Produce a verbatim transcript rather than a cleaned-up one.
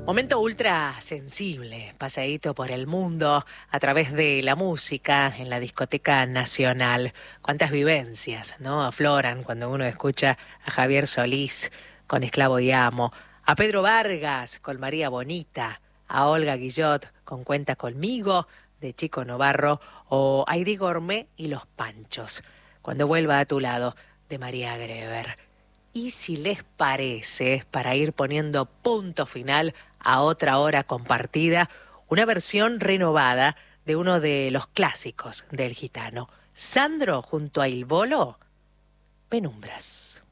Momento ultra sensible, paseíto por el mundo a través de la música en la discoteca nacional. Cuántas vivencias, ¿no? Afloran cuando uno escucha a Javier Solís con Esclavo y Amo, a Pedro Vargas con María Bonita, a Olga Guillot con Cuenta Conmigo de Chico Novarro o a Heidi Gourmet y Los Panchos, Cuando vuelva a tu lado de María Greber. Y si les parece, para ir poniendo punto final a otra hora compartida, una versión renovada de uno de los clásicos del gitano. Sandro junto a Il Bolo, Penumbras.